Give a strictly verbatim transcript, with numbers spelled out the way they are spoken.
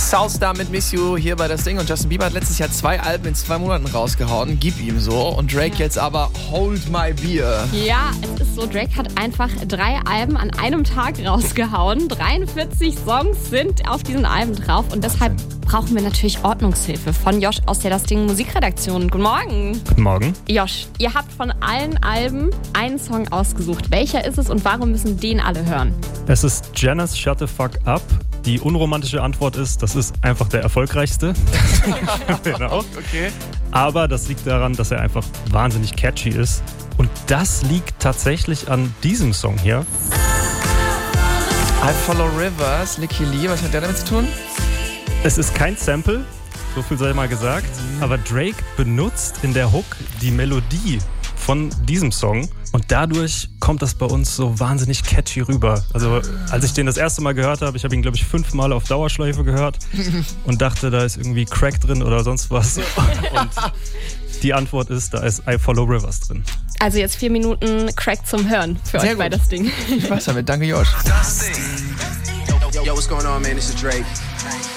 Soulstar mit Miss You hier bei das Ding. Und Justin Bieber hat letztes Jahr zwei Alben in zwei Monaten rausgehauen. Gib ihm so. Und Drake ja. jetzt aber Hold My Beer. Ja, es ist so, Drake hat einfach drei Alben an einem Tag rausgehauen. dreiundvierzig Songs sind auf diesen Alben drauf. Und deshalb brauchen wir natürlich Ordnungshilfe von Josh aus der Das Ding Musikredaktion. Guten Morgen. Guten Morgen. Josh, ihr habt von allen Alben einen Song ausgesucht. Welcher ist es und warum müssen den alle hören? Es ist Janis Shut the Fuck Up. Die unromantische Antwort ist, das ist einfach der erfolgreichste. Genau. Okay. Aber das liegt daran, dass er einfach wahnsinnig catchy ist. Und das liegt tatsächlich an diesem Song hier. I Follow Rivers, Licky Lee, was hat der damit zu tun? Es ist kein Sample, so viel sei mal gesagt, aber Drake benutzt in der Hook die Melodie von diesem Song und dadurch kommt das bei uns so wahnsinnig catchy rüber. Also als ich den das erste Mal gehört habe, ich habe ihn glaube ich fünfmal auf Dauerschleife gehört und dachte, da ist irgendwie Crack drin oder sonst was. Und die Antwort ist, da ist I Follow Rivers drin. Also jetzt vier Minuten Crack zum Hören für Sehr euch bei gut. Das Ding. Ich weiß damit, danke Josh. Yo, yo, what's going on, man? This is Drake.